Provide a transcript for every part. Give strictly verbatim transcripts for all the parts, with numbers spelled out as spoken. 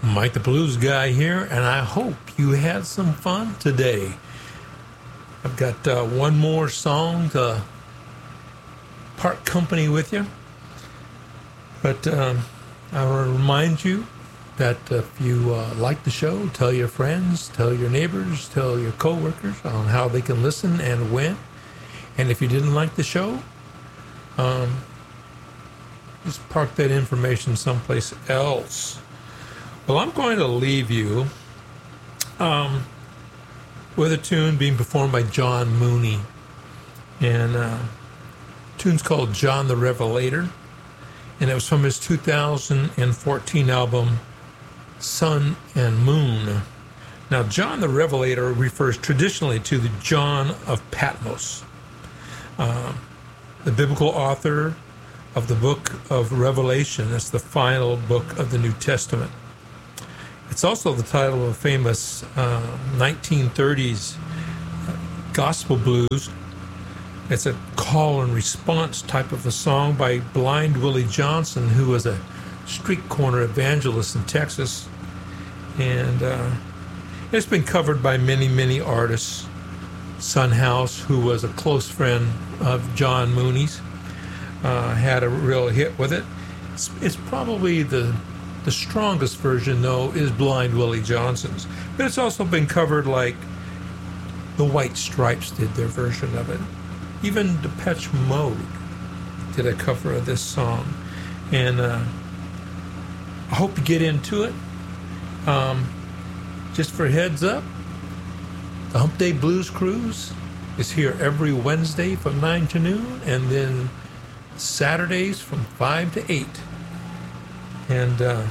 Mike the Blues Guy here, and I hope you had some fun today. I've got uh, one more song to part company with you, but um, I want to remind you that if you uh, like the show, tell your friends, tell your neighbors, tell your coworkers on how they can listen and when. And if you didn't like the show, um, just park that information someplace else. Well, I'm going to leave you um, with a tune being performed by John Mooney. And uh, the tune's called John the Revelator. And it was from his two thousand fourteen album, Sun and Moon. Now, John the Revelator refers traditionally to the John of Patmos, uh, the biblical author of the book of Revelation. That's the final book of the New Testament. It's also the title of a famous uh, nineteen thirties gospel blues. It's a call and response type of a song by Blind Willie Johnson, who was a street corner evangelist in Texas. And uh, it's been covered by many, many artists. Son House, who was a close friend of John Mooney's, uh, had a real hit with it. It's, it's probably the The strongest version, though, is Blind Willie Johnson's. But it's also been covered like the White Stripes did their version of it. Even Depeche Mode did a cover of this song. And uh, I hope you get into it. Um, just for heads up, the Hump Day Blues Cruise is here every Wednesday from nine to noon, and then Saturdays from five to eight. And uh,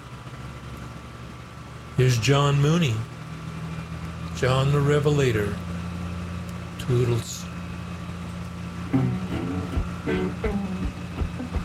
here's John Mooney, John the Revelator. Toodles. Thank